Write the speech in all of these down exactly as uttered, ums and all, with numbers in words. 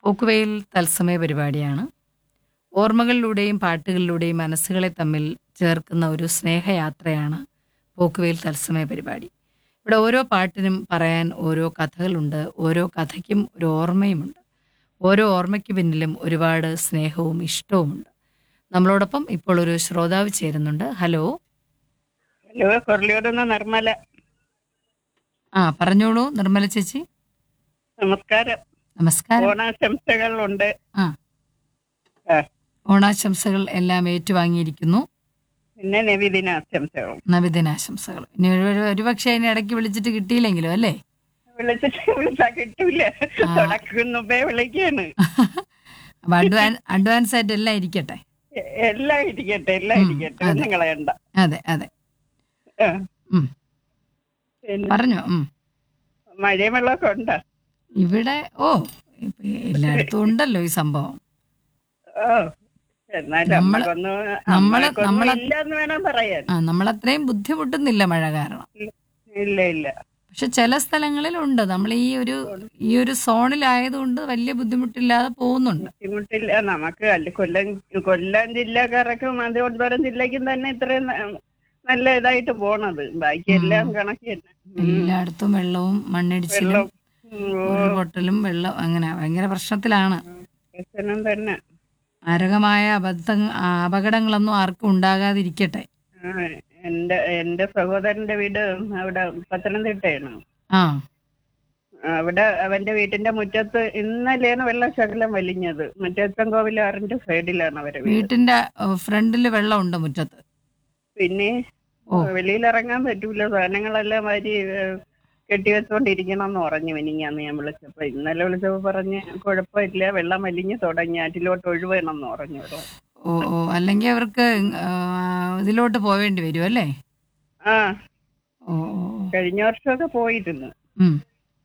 പോക്കുവെയിൽ തത്സമയ പരിപാടിയാണ്. ഓർമ്മകളിലൂടെയും പാട്ടുകളിലൂടെയും മനസ്സുകളെ തമ്മിൽ ചേർക്കുന്ന ഒരു സ്നേഹയാത്രയാണ് പോക്കുവെയിൽ തത്സമയ പരിപാടി. ഇവിടെ ഓരോ പാട്ടിനും പറയാൻ ഓരോ കഥകളുണ്ട്. ഓരോ കഥയ്ക്കും ഒരു ഓർമ്മയുമുണ്ട്. ഓരോ ഓർമ്മയ്ക്ക് പിന്നിലും ഒരുപാട് സ്നേഹവും ഇഷ്ടവുമുണ്ട്. നമ്മളോടൊപ്പം ഇപ്പോൾ ഒരു ശ്രോതാവ് ചേരുന്നുണ്ട്. ഹലോ. ഹലോ, കൊറലിയോടുന്ന നിർമ്മല. ആ, പറഞ്ഞോളൂ നിർമ്മല ചേച്ചി. നമസ്കാരം. നമസ്കാരം. ഓണാശംസകളുണ്ട്. ആ, ആ, ഓണാശംസകൾ എല്ലാം ഏറ്റുവാങ്ങിയിരിക്കുന്നു. പിന്നെ നബിദിനാശംസകളും. നബിദിനാശംസകൾ. ഇനി ഒരു- ഒരുപക്ഷെ അതിന് ഇടയ്ക്ക് വിളിച്ചിട്ട് കിട്ടിയില്ലെങ്കിലോ അല്ലേ? വിളിച്ചിട്ട് വിളിച്ചാ കിട്ടൂല, തുടക്കുന്നുമ്പേ വിളിക്കാണ്. അപ്പൊ അഡ്വാൻസ് അഡ്വാൻസ് ആയിട്ട് എല്ലാം ഇരിക്കട്ടെ. എ- എല്ലാം ഇരിക്കട്ടെ, എല്ലാം ഉം, ഇരിക്കട്ടെ, അതെ. ഒന്നും കളയണ്ട. അതെ അതെ. ആ, ഉം, പിന്നെ പറഞ്ഞോ. ഉം. മഴയും വെള്ളമൊക്കെ ഉണ്ടോ? ഇവിടെ ഓ ഇപ്പൊ എല്ലായിടത്തും ഉണ്ടല്ലോ ഈ സംഭവം. ഓ, എന്നാലും നമ്മള് നമ്മക്കൊന്നും നമ്മള് നമ്മൾക്കൊന്നും നമ്മളെ ഇല്ലെന്ന് വേണം പറയാൻ. ആ നമ്മളത്രയും ബുദ്ധിമുട്ടുന്നില്ല മഴ കാരണം. ഇല്ല ഇല്ല. പക്ഷെ ചില സ്ഥലങ്ങളിലുണ്ട്. നമ്മൾ ഈ ഒരു ഈ ഒരു സോണിലായതുകൊണ്ട് വലിയ ബുദ്ധിമുട്ടില്ലാതെ പോകുന്നുണ്ട്. ബുദ്ധിമുട്ടില്ല നമുക്ക്. അല്ല, കൊല്ലം കൊല്ലം ജില്ലക്കാർക്കും തിരുവനന്തപുരം ജില്ലയ്ക്കും തന്നെ ഇത്രയും ന- നല്ല ഇതായിട്ട് പോണത്. ബാക്കി എല്ലാം കണക്ക് തന്നെ. ഉം. എല്ലായിടത്തും വെള്ളവും മണ്ണിടിച്ചിലും വെള്ളം ഉം, ഓ, ഉരുൾപൊട്ടലും വെള്ളം അങ്ങനെ ഭയങ്കര പ്രശ്നത്തിലാണ്. പ്രശ്നം തന്നെ. മാരകമായ അബദ്ധ അപകടങ്ങളൊന്നും ആർക്കും ഉണ്ടാകാതിരിക്കട്ടെ. ആ, എന്റെ എന്റെ സഹോദരന്റെ വീട് അവിടെ പത്തനംതിട്ടയാണ്. ആ, അവിടെ അവന്റെ വീട്ടിന്റെ മുറ്റത്ത് ഇന്നലെയാണ് വെള്ളം ശകലം വലിഞ്ഞത്. മറ്റേത്തൻ കോവിലാറിന്റെ സൈഡിലാണ് അവരെ വീട്. വീട്ടിന്റെ ഫ്രണ്ടില് വെള്ളമുണ്ട് മുറ്റത്ത്. പിന്നെ ഓ. വെളിയിലിറങ്ങാൻ പറ്റൂല, സാധനങ്ങളെല്ലാം വാരി ഏഹ്, കെട്ടിവെച്ചോണ്ടിരിക്കണം എന്ന് പറഞ്ഞു മിനിങ്ങാന്ന് ഞാൻ വിളിച്ചപ്പോ. ഇന്നലെ വിളിച്ചപ്പോ പറഞ്ഞ് കുഴപ്പമില്ല, വെള്ളം വലിഞ്ഞ് തുടങ്ങി, ആറ്റിലോട്ട് ഒഴിവേണം എന്ന് പറഞ്ഞു. ഓ ഓ അല്ലെങ്കിൽ അവർക്ക് ആ, ഇതിലോട്ട് പോവേണ്ടി വരും അല്ലേ? ആ, ഓ ഓ ഓ. കഴിഞ്ഞ വർഷമൊക്കെ പോയിരുന്നു. ഉം.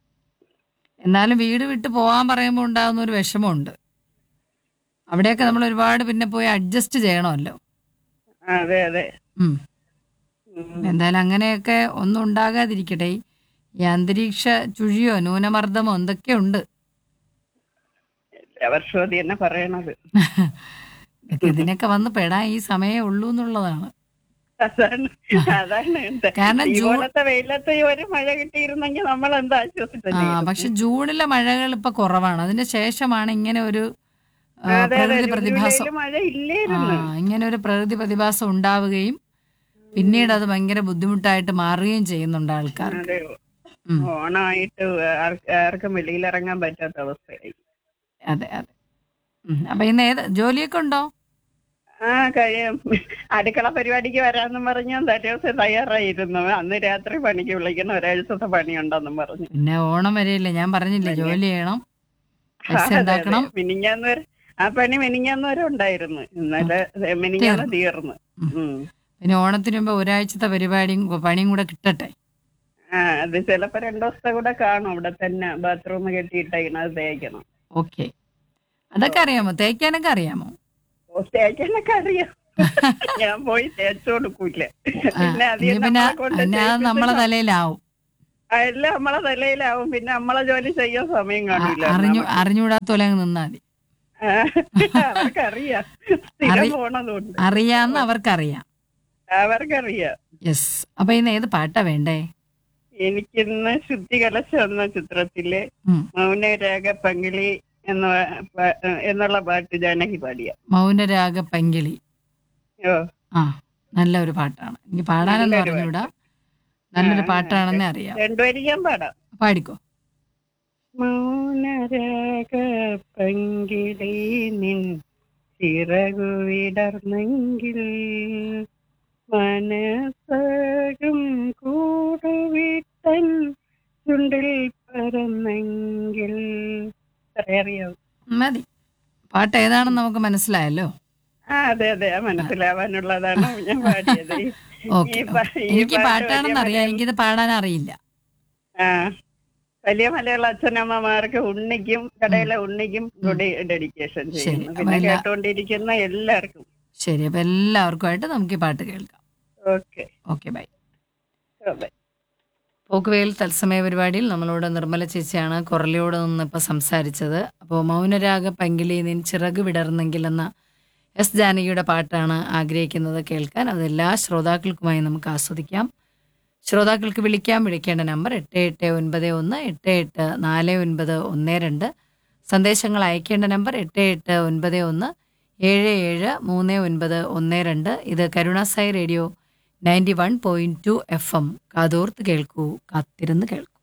എന്നാലും വീട് വിട്ട് പോകാൻ പറയുമ്പോൾ ഉണ്ടാകുന്ന ഒരു വിഷമമുണ്ട്. അവിടെയൊക്കെ നമ്മൾ ഒരുപാട് പിന്നെ പോയി അഡ്ജസ്റ്റ് ചെയ്യണമല്ലോ. ആ, അതെ അതെ. ഉം. ഉം. എന്തായാലും അങ്ങനെയൊക്കെ ഒന്നും ഉണ്ടാകാതിരിക്കട്ടെ. ഈ അന്തരീക്ഷ ചുഴിയോ ന്യൂനമർദ്ദമോ എന്തൊക്കെയുണ്ട്. എല്ലാ വർഷവും അത് തന്നെ പറയണത്. ഇതൊക്കെ ഇതിനൊക്കെ വന്ന് പെടാൻ ഈ സമയമേ ഉള്ളൂ എന്നുള്ളതാണ്. അതാണ് അതാണ് എന്താ കാരണം ഈ ജൂൺ പോലത്തെ വെയിലത്ത് ഈ ഒരു മഴ കിട്ടിയിരുന്നെങ്കിൽ നമ്മൾ എന്താ ആ ആശ്വസിച്ചിരിക്കും. പക്ഷെ ജൂണിലെ മഴകൾ ഇപ്പൊ കുറവാണ്. അതിന് ശേഷമാണ് ഇങ്ങനെ ഒരു ആ, അതെ അതെ, പ്രകൃതി ജൂൺ പ്രതിഭാസം ജൂലൈയില് മഴ ആ ഇല്ലായിരുന്നു. ഇങ്ങനെ ഒരു പ്രകൃതി പ്രതിഭാസം ഉണ്ടാവുകയും പിന്നീട് അത് ഭയങ്കര ബുദ്ധിമുട്ടായിട്ട് മാറുകയും ചെയ്യുന്നുണ്ട് ആൾക്കാർക്ക്. അതെ, ഉം. ഓണമായിട്ട് ആർ- ആർക്കും വെളിയിലിറങ്ങാൻ പറ്റാത്ത അവസ്ഥയായി. അതെ അതെ. ഉം. അപ്പൊ ഇന്ന് ഏത് ജോലിയൊക്കെ ഉണ്ടോ? ആ, കഴിയും. അടുക്കള പരിപാടിക്ക് വരാമെന്നും പറഞ്ഞു തലേ ദിവസം തയ്യാറായിരുന്നു. അന്ന് രാത്രി പണിക്ക് വിളിക്കണം, ഒരാഴ്ചത്തെ പണിയുണ്ടെന്നും പറഞ്ഞു. പിന്നെ ഓണം വരെയല്ലേ, ഞാൻ പറഞ്ഞില്ലേ ജോലി ചെയ്യണം, ആ, പൈസ അതെ അതെ. ഉണ്ടാക്കണം. മിനിഞ്ഞാന്ന് വരെ ആ പണി മിനിഞ്ഞാന്ന് വരെ ഉണ്ടായിരുന്നു. ഇന്നലെ മിനിഞ്ഞാന്ന് തീർന്നു. ഉം. ഉം. പിന്നെ ഓണത്തിന് മുമ്പ് ഒരാഴ്ചത്തെ പരിപാടിയും പണിയും കൂടെ കിട്ടട്ടെ. ആ, അത് ചിലപ്പോ രണ്ടു ദിവസത്തെ കൂടെ കാണും. ഇവിടെ തന്നെ ബാത്റൂം കെട്ടിയിട്ടേക്കണം, അത് തേക്കണം. ഓക്കെ. അതൊക്കെ അറിയാമോ? തേക്കാനൊക്കെ അറിയാമോ? ഓ, തേക്കാനൊക്കെ അറിയാം. ഞാൻ പോയി തേച്ചു കൊടുക്കൂല. ആ, പിന്നെ എങ്കിൽ അധികം പിന്നെ നമ്മളെ കൊണ്ട് പിന്നെ അത് നമ്മളെ ചെയ്യിപ്പിച്ച് തലയിലാവും. എല്ലാം നമ്മളെ തലയിലാവും. പിന്നെ നമ്മളെ ജോലി ചെയ്യാൻ സമയം ആ, കാണൂല അറിഞ്ഞു നമുക്ക്. അറിഞ്ഞൂടാത്ത പോലെ അങ്ങ് നിന്നാ മതി. ആ, അവർക്കറിയാം, സ്ഥിരം അറി പോണതുകൊണ്ട് അറിയാന്ന് അവർക്കറിയാം. അവർക്കറിയാം. യെസ്. അപ്പൊ ഇന്ന് ഏത് പാട്ടാ വേണ്ടേ? എനിക്കിന്ന് ശുദ്ധി കലശ എന്ന ചിത്രത്തിലെ ഉം. മൗനരാഗ പങ്കിളി എന്ന പാ- എന്നുള്ള പാട്ട് ജാനകി പാടിയ. മൗനരാഗ പങ്കിളി. ഓ, ആ, നല്ല ഒരു പാട്ടാണ്. എനിക്ക് പാടാനൊന്നും നല്ലൊരു അറിഞ്ഞൂടാ, പാട്ട്. നല്ലൊരു ആ, പാട്ടാണെന്നേ അറിയാം. രണ്ടുപേരും ഞാൻ പാടാം. പാടിക്കോ. മൗനരാഗ പങ്കിളി നിൻ ചിറകു വിടർന്നെങ്കിൽ മനസ്സകം കൂടുവിട്ടൻ ചുണ്ടിൽ പറന്നെങ്കിൽ. അറിയാം. മതി. പാട്ട് ഏതാണെന്ന് നമുക്ക് മനസ്സിലായല്ലോ. ആ, അതെ അതെ, ആ മനസ്സിലാവാനുള്ളതാണ് ഞാൻ പാടിയത്. ഈ- ഓക്കെ. ഈ പാ- ഈ എനിക്ക് പാട്ട് വലിയ പാട്ടാണെന്ന് അറിയാം, മലയാള എനിക്കിത് പാടാൻ അറിയില്ല. ആ വലിയ മലയാള അച്ഛനമ്മമാർക്ക് ഉണ്ണിക്കും കടയിലെ ഉണ്ണിക്കും കൂടി ഡെഡിക്കേഷൻ ശരി. ചെയ്യുന്നു. അപ്പൊ പിന്നെ എല്ലാ കേട്ടോണ്ടിരിക്കുന്ന എല്ലാവർക്കും. ശരി. അപ്പൊ എല്ലാവർക്കുമായിട്ട് നമുക്ക് ഈ പാട്ട് കേൾക്കാം. Okay. Okay, by. By. Pokkuveyil തത്സമയ പരിപാടിയിൽ നമ്മളോട് നിർമ്മല ചേച്ചിയാണ് കൊറലിയോട് നിന്ന് ഇപ്പോൾ സംസാരിച്ചത്. അപ്പോൾ മൗനരാഗ പങ്കിലി നിൻ ചിറക് വിടർന്നെങ്കിൽ എന്ന എസ് ജാനകിയുടെ പാട്ടാണ് ആഗ്രഹിക്കുന്നത് കേൾക്കാൻ. അത് എല്ലാ ശ്രോതാക്കൾക്കുമായി നമുക്ക് ആസ്വദിക്കാം. ശ്രോതാക്കൾക്ക് വിളിക്കാം. വിളിക്കേണ്ട നമ്പർ എട്ട് എട്ട് ഒൻപത് ഒന്ന് എട്ട് എട്ട് നാല് ഒൻപത് ഒന്ന് രണ്ട്. സന്ദേശങ്ങൾ അയക്കേണ്ട നമ്പർ എട്ട് എട്ട് ഒൻപത് ഒന്ന് ഏഴ് ഏഴ് മൂന്ന് ഒൻപത് ഒന്ന് രണ്ട്. ഇത് Karunasai radio ninety one point two F M. കാതോർത്ത് കേൾക്കൂ, കാത്തിരുന്ന് കേൾക്കൂ.